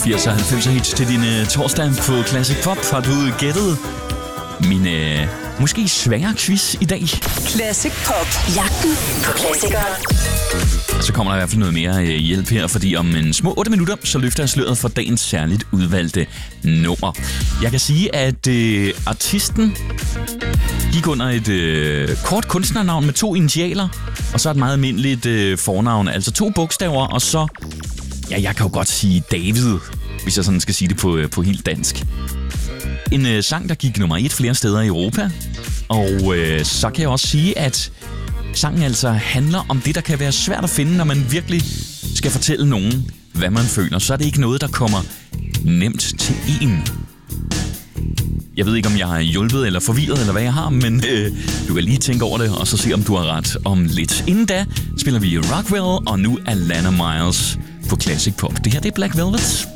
80'er og 90'er hits til din torsdag på Classic Pop. Har du gættet min måske svære quiz i dag? Classic Pop. Jagten på klassikere. Så kommer der i hvert fald noget mere hjælp her, fordi om en små 8 minutter, så løfter jeg sløret for dagens særligt udvalgte nummer. Jeg kan sige, at artisten gik under et kort kunstnernavn med 2 initialer, og så et meget almindeligt fornavn, altså 2 bogstaver, og så, ja, jeg kan jo godt sige David, hvis jeg sådan skal sige det på helt dansk. En sang, der gik nummer 1 flere steder i Europa, og så kan jeg også sige, at sangen altså handler om det, der kan være svært at finde, når man virkelig skal fortælle nogen, hvad man føler. Så er det ikke noget, der kommer nemt til en. Jeg ved ikke, om jeg har hjulpet eller forvirret, eller hvad jeg har, men du kan lige tænke over det, og så se, om du har ret om lidt. Inden da spiller vi Rockwell, og nu Alana Miles på Classic Pop. Det her, det er Black Velvet.